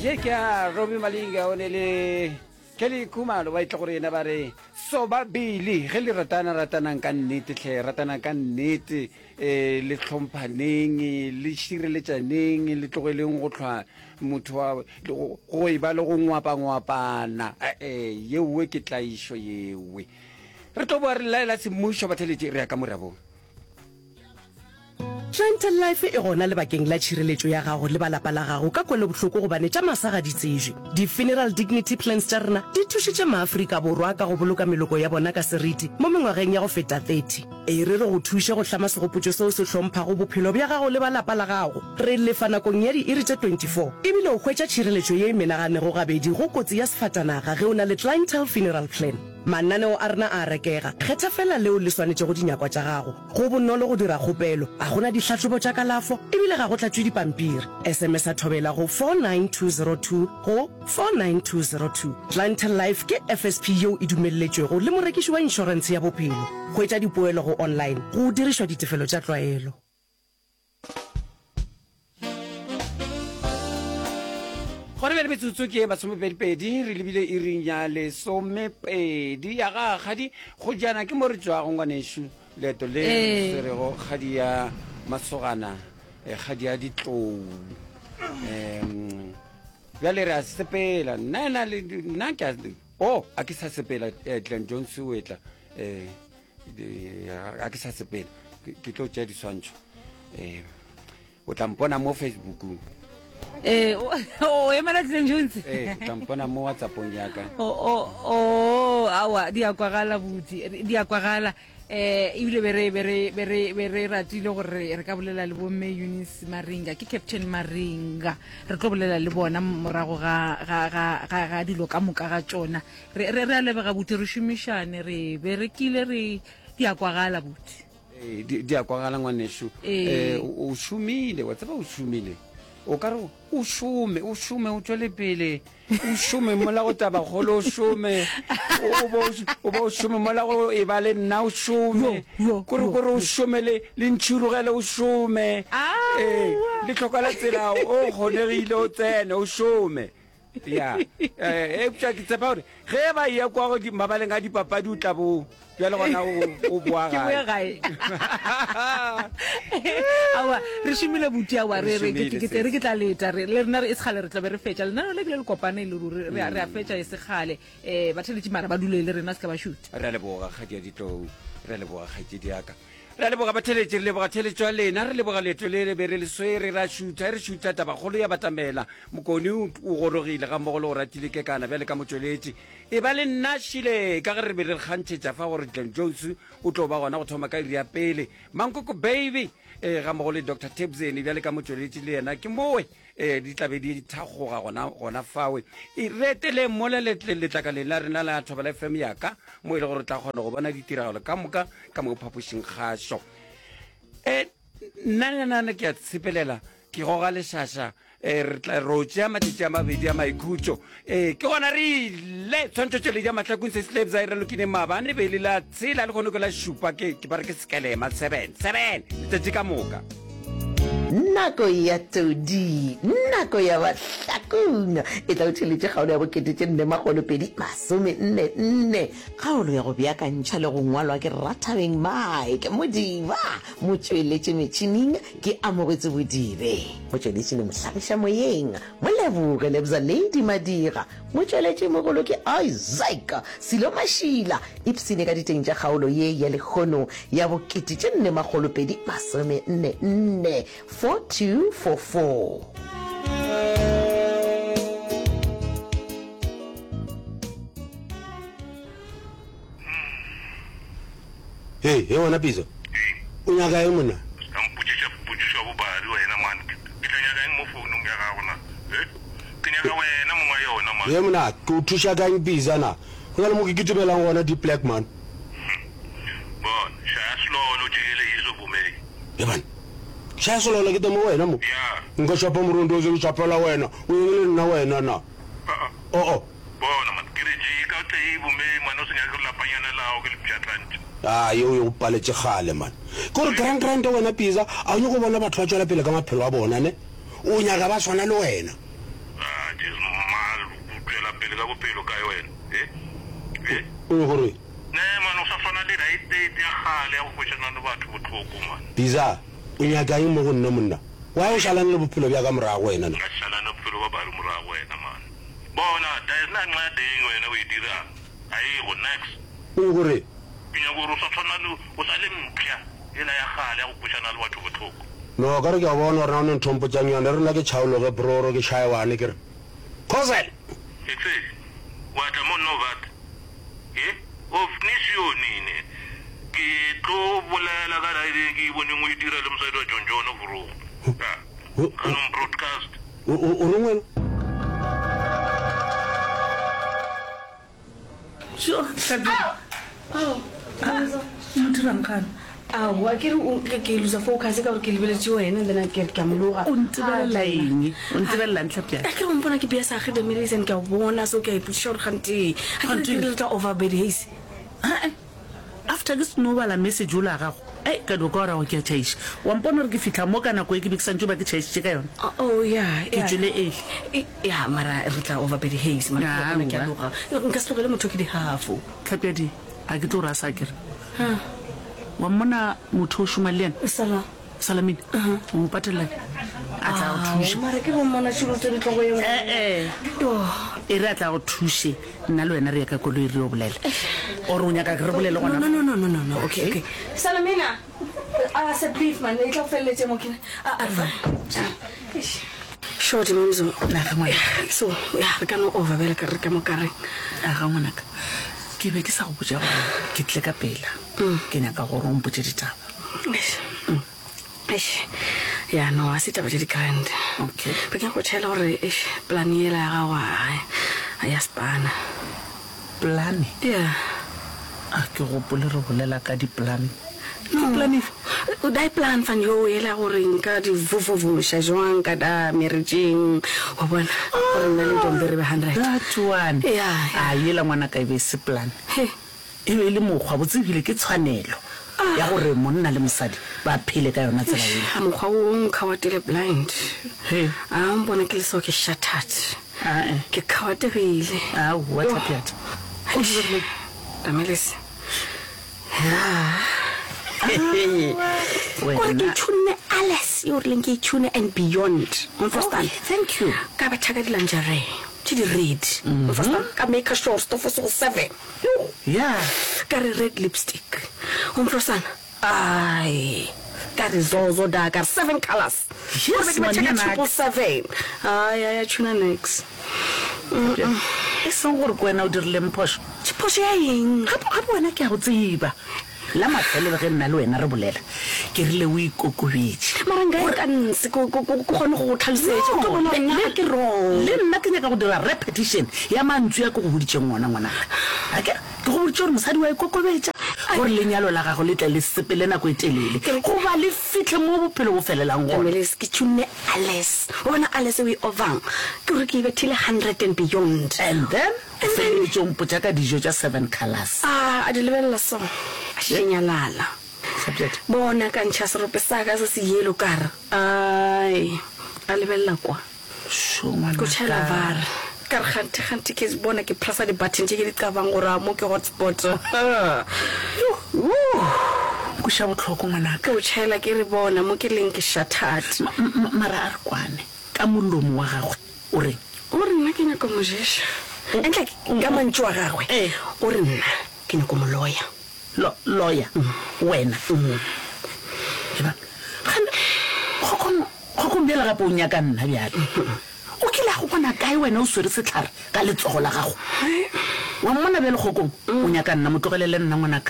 Take Robbie Malinga on ele Kelly Kumalo wa itlo gore ena ba re so ba bili ge le ratana ka nnete tle ratana ka nnete le tlhomphaneng le shireletsaneng le tlogeleng go tlhwa motho wa go iba le go ngwapana yewe ke tlaisho yewe re tlo bo re laela semusho batheletse re ya ka morabo Gentle Life e gona le bakeng la tshireletso ya gago le balapa la gago ka kwele bohloko go bane tša masaga di tsejwe di funeral dignity plans tša rena di thušitše maAfrika borwa ka go boloka meloko ya bona ka seriti mo mengwageng ya go feta 30 re re go thuše go hlama segopotšo seo se hlomphago bophelo bja gago le balapa la gago re lefa nakong ya diiri tše 24 ebile o hwetša tshireletšo ye menaganego gabedi go kotsi ya sefatanaga ge o na le clientele funeral plan mananeo a rena a rekega kgetha fela leo le swanetše go dinyakwa tša gago go bonolo go dira kgopelo a gona ditlhatlobo tša kalafo ebile ga go tlatšwe dipampiri SMS a thobela go 49202 go 49202 Clientele Life ke FSP yeo e dumelletšwego le morekiši wa inšorense ya bophelo go etša dipoelo go online go dirišwa ditefelo tša tlwaelo gore be le metsotso ke masomepedipedi re lebile e reng ya lesomepedi ya ga kgadi go jana ke mo re tswago ngwanešu leeto le serego kgadi ya masogana kgadi ya ditlou bjale re a sepela nna a ke sa sepela Glen Jones o etla a ke sa sepela ke tlo tšea diswantšho o tla mpona mo Facebookong emela Glen Jones tampona mo WhatsAppong yaka awa di a kwagala buti di a kwagala ebile bere ratile gore re ka bolela le bomme Eunice Maringa ke Captain Maringa re tlo bolela le bona morago ga dilo ka moka ga tsona re a lebega buti re šomišane re berekile re di a kwagala buti di a kwagala ngwanešu o šomile wa tseba o šomile o ka re o šome o tšwele pele o šome mola go tabagolo o šome o ba o šome mola go e ba le nna o šome kore o šome le ntšhirogele o šome le tlhoka la tsela o kgonegile o tsene o šome ya ke tsepa gore ge ba ya kwa go mabaleng a dipapadi o tlabo bjale gona o boa gae awa re šomile buti awa re ke tla leta le rena e segale re tlabe re fetša lenano le ke le kopane le ruri re a fetša e segale batheletši mara ba dule le rena se ka ba šuta re a leboga kgadi ya ditlou re a leboga kgaitsedi yaka re a leboga batheletši re leboga theletšo ya lena re leboga leeto le be re le swere re šuta tabagolo ya batamela mokone o gorogile ga mmogo le go ratile ke kana bjale ka motsweletši e ba le nna šile ka ge re be re kgantšhetša fa gore Glen Jones o tlo ba gona go thoma ka iri ya pele Mankoko baby ga mmogo le Dr Tebzeni bjale ka motsweletši le yena ke mowe di tlabe di thagoga gona fawe e retele mole letlakaleng la rena la Thobela FM yaka mo e le gore tla kgona go bona ditiragalo ka moka ka mo phapošing kgašo nna ke a sepelela ke goga lešaša re tla rotšea matšatši a mabedi a maikhutšo ke gona re ile tshwantšhotšo le ja mahlakong se slabs a ira lokine maabane be le la tsela le kgone ko la šupa ke bare ke sekelema 7 letšatši ka moka nako ya todi nako ya bahlakong e tla o theletše kgaolo ya bokete 424 kgaolo ya go beakantšha le go ngwalwa ke Rathabeng Mike Modiba motšweletše metšhining ke Amogetse Bodibe motšweletše le mohlagiša moyeng moleboge lebza Lady Madira motšweletše mogolo ke Isaac Silo Mashila ipsene ka diteng tša kgaolo ye ya lekgono ya bokete 424 4244 Hey, wena Pizzo. O nyaka eng monna? Ka mpotšiša bo bari wena man. Ke tla nyaka eng mo founung ya gago na? Ke nyaka wena mongwe yona man. Ye monna, ke o thuša ka eng Pizza na? Go na le mo ke ketebelang gona di black man. Bon, šaya selolo jele iso bumei. Ye man. Šaya selolo ke temo wena mo? Ya. Nka šapa morondo o se o šapela wena. O eng le nna wena na? Bona man, ke re je ka tle e bumei man o se nyaka lapanyana lao ke le pšatlantše. yo yo paletše gale man kore grant wena Pizza a o nyako bona batho ba tswela pele ka maphelo a bona ne o nyaka ba swana le wena that is mal o tswela pele ka bopelo ka wena o gore ne man o sa fana le right ya gale ya go kwetšana le batho botlhoko man Biza o nyaka eng mo go nna monna wa o shalane le bophelo bja ka morago wena ka shalana bophelo ba bari morago wena man bona there is not ngade wena o e dira ai go next o gore pinya go ro sa tshwana le o sa le mpya ela ya gale ya go kwetšana le batho botlhoko no ka re ke a bona gore na o ne nthompo tsa nyone re la ke tšhaologe broro ke šhaewane ke re kosel exe wata monno vat of nisionine ke tlo bolela ka raide ke bone mo itira le mosadi wa John John bro kanon broadcast o reng wena sure motirangkana aowa ke re ke losa focus ka gore ke lebeletse wena then ke mologa o ntebelela eng o ntebelela ntlhapjang ke re mpona ke biasa ge the medicine ke a bona so ke a ipuša gore gante a ke re tla overbed haze after ke senobala message o la gago ka do ka ora go ke tšhaiša wa mpona gore ke fitlha mo ka nako e ke be ke santse ba ke tšhaišitše ka yone ke tswile ya mara re tla overbed haze nka se tlogele motho ke dihafo tlhapjadi a ke tlo rasa kere wa mmona motho o šoma le ena salamine o mo patelela a tla go thuša mara ke bommona tšhelotse ditlogo e re a tla go thuše nna le wena re ya ka koloi re o bolela ore o nyaka ke re bolele gona no okay Salamina se beef man e tla feleletse mo kene short mamzo so ya re ka no overbela ka re ka mo kareng ga ngwanaka ke be ke sa go botsa gore ke tle ka pela ke nyaka gore o mpotse ditaba ya no a se taba tse di grand okay be ke go tshela gore plan yela ya gago a ya spana plan a ke go pole re bolela ka di plan o dai plan fan yo yela gore nka di vuvuvuša jwang ka da meretšeng wa bona gore nna le dombe re be 100 that one a yela ngwana ka e be se plan e be le mokgwa botsebile ke tshwanelo ya gore monna le mosadi ba phele ka yona tsela eno mokgwa o nkgawatele blind a mbona ke le so ke shattered ke khawategile what happened Damelis gore ke tshune alles yo re ke tshune and beyond understand thank you ka ba thaka dilanjare to the red understand ka make sure stuff for 7 ka red lipstick understand ai ka zozo da ka 7 colors yes man ya 7 ya tshuna next so gore kwena o dirile mphosho tsiphoso ya eng gape wena ke a go tseba la matlhele ge nna le wena re bolela ke rile o ikokobetse mara nka ka nse go kgone go tlhalosetsa ke bona nna ke wrong le nna ke nyaka go dira repetition ya mantswe ya go go boditseng ngwana ngwanaka ke go boditse gore mosadi wa ikokobetsa gore lenyalo la gago le tla le sepele nako e telele go ba le fitlhe mo bophelo bo felelang gone ke tshune alles bona alles we ovang ke re ke ibethile 100 and beyond and then feleletse o mpotsa ka dijo tsa 7 colors a di lebella so a shenyalala bona ka ntšha serope sa ka se yelo kara ai a lebella kwa go tshela vara ka re gante ke bona ke pressa di button ke di cabang gore mo ke hotspot go sha botlhoko ngwana ka o tshela ke re bona mo ke leng ke shattered mara a re kwane ka molomo wa gago o reng o re nna ke nyaka mojesha entla ka mantšu wa gagwe o re nna ke nyako moloya lawyer wena go bjela gape o nyaka nna bjalo o kile go bona kae wena o swere setlhare ka letsogo la gago wa mmona bjale kgokong o nyaka nna motlogelele nna ngwanaka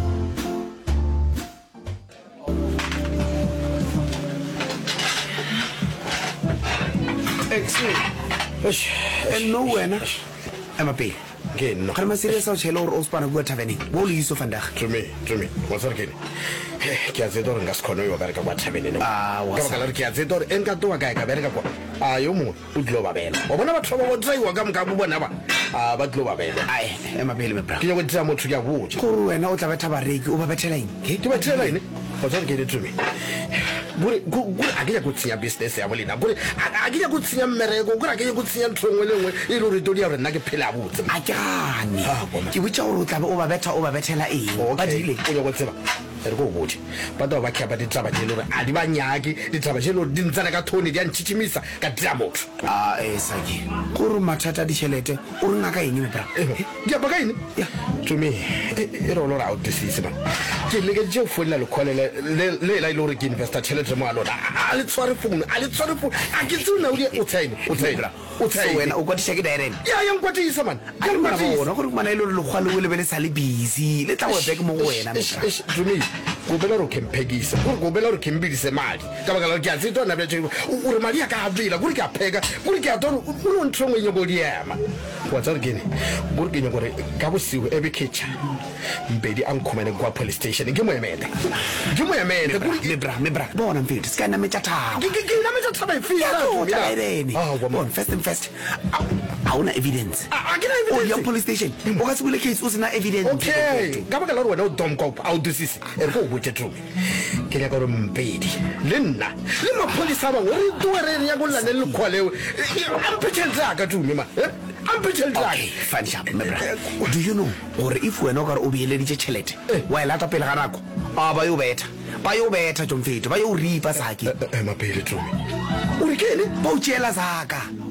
no wena I'm a pay ke nna ga ma serious o tshela gore o spana go taveneng bo le iso fandag tumi wa tsara ke ke a tseto re nga se khone yo bereka kwa taveneng wa ka baka la ke a tseto re enka towa kae ka bereka kwa a yo mo o tlo ba bela o bona batho ba bo tsaiwa ka mka bo bona ba ba tlo ba bela ai ema pele me bra ke go tsa motho ya botse gore wena o tla betha bareki o ba bethela eng ke bethela ine o tsara ke le tumi gore a ke ya go tsenya business ya bolena gore a ke ya go tsenya mmereko gore a ke ya go tsenya ntho nngwe le nngwe e le gore todi ya gore nna ke phela botse a ke gane ke botsa gore o tlabe o ba bethela eng ba dile o ya go tseba re go botse batho ba khepa ditaba tse le gore a di ba nyake ditaba tse le gore di ntsana ka thone di a ntšhitšhimisa ka dira motho saki gore mathata a ditšhelete o re ngaka eng mebra di apa ka ene to me e re olore a o twisise man ke leketse o folela lekgole le la ile gore ke investor tšhelete mo a lona a le tshware founu a ke tse o na o tsaene wena o kwatisa ke direne ya nkwatisa man a ke bona gore mana ile gore lekgwale o lebele sa le busy le tla webek mo go wena to me gobela gore kemphekise gore gobela gore kembidise madi ka baka la ke a tsetwa na bja gore madi a ka abela gore ke a pheka gore ke a tona o no ntho ngwe go di ema wa tsa re kene gore ke gore ka bosigo ebe kitchen mbedi ankhumane kwa police station ke mo emete mebra bona mfethu ska na metsa thaba ke na metsa thaba first and first awuna evidence o ya police station o ka se bule case o sena evidence okay ka baka la re wena o dom kopa a o dusisi e go botse tro ke ya go mbedi le nna le mapolisa ba re tuere ya go lana le khwaleo a mphetsa ka tumi ma Okay, fine sharp, mebra. Do you know, or if we're not going to be a lady chelete, while at a pelaganaco, ba yo beta, John Fate, ba yo ripa saki. Ma pele to me. Urikele, Bochela Zaka.